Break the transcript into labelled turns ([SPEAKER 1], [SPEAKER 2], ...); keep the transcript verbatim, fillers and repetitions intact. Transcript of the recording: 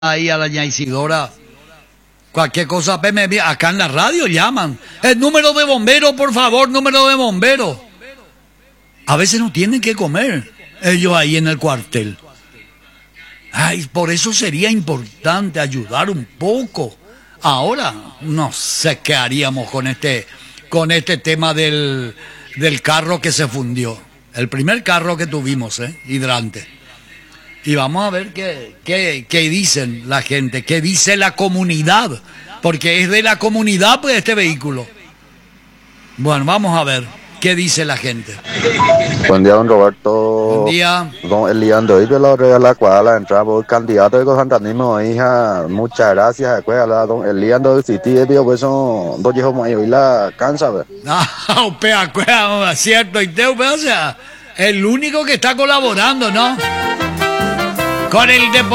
[SPEAKER 1] ahí a la ña Isidora. Cualquier cosa, me, acá en la radio llaman. El número de bomberos, por favor, número de bomberos. A veces no tienen que comer ellos ahí en el cuartel. Ay, por eso sería importante ayudar un poco. Ahora, no sé qué haríamos con este, con este tema del, del carro que se fundió. El primer carro que tuvimos, ¿eh? Hidrante. Y vamos a ver qué, qué, qué dicen la gente, qué dice la comunidad. Porque es de la comunidad, pues, este vehículo. Bueno, vamos a ver qué dice la gente.
[SPEAKER 2] Buen día, don Roberto.
[SPEAKER 1] Buen día.
[SPEAKER 2] Don Eliando, hoy yo lo regalo la cuadra la entrada por candidato de Constantismo, hija. Muchas gracias. Después, don Eliando, si te veo, pues son dos hijos mayores y la cansa, ¿verdad?
[SPEAKER 1] Ah, upea, cuea, cierto. Y te, o sea, el único que está colaborando, ¿no? Con el deporte.